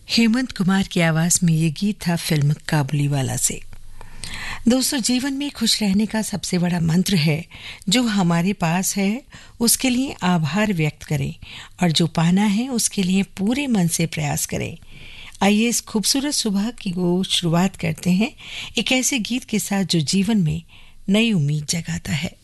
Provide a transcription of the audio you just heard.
हेमंत कुमार की आवाज में ये गीत था फिल्म काबुलीवाला से। दोस्तों, जीवन में खुश रहने का सबसे बड़ा मंत्र है जो हमारे पास है उसके लिए आभार व्यक्त करें और जो पाना है उसके लिए पूरे मन से प्रयास करें। आइए इस खूबसूरत सुबह की वो शुरुआत करते हैं एक ऐसे गीत के साथ जो जीवन में नई उम्मीद जगाता है।